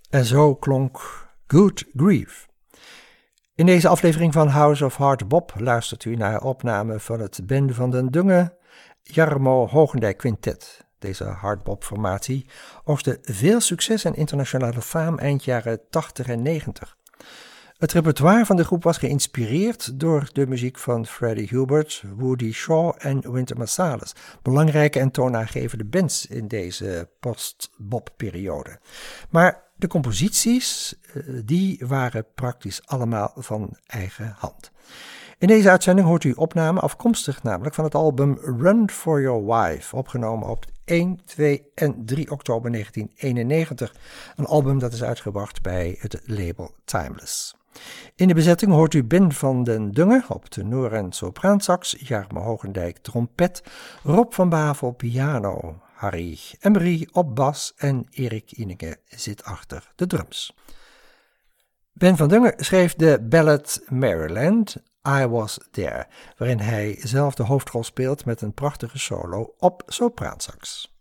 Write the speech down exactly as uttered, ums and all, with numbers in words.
En zo klonk Good Grief. In deze aflevering van House of Hard Bop luistert u naar opname van het Ben van den Dungen Jarmo Hogendijk Quintet. Deze hardbop-formatie oogste veel succes en internationale faam eind jaren tachtig en negentig. Het repertoire van de groep was geïnspireerd door de muziek van Freddie Hubert, Woody Shaw en Wynton Marsalis, belangrijke en toonaangevende bands in deze post-bop-periode. Maar de composities, die waren praktisch allemaal van eigen hand. In deze uitzending hoort u opname afkomstig namelijk van het album Run for Your Wife, opgenomen op één, twee en drie oktober negentien eenennegentig. Een album dat is uitgebracht bij het label Timeless. In de bezetting hoort u Ben van den Dungen op tenor en sopraansax, Jarmo Hogendijk trompet, Rob van Bavel piano, Harry Emery op bas en Erik Ineke zit achter de drums. Ben van Dungen schreef de ballad Maryland, I Was There, waarin hij zelf de hoofdrol speelt met een prachtige solo op sopraansax.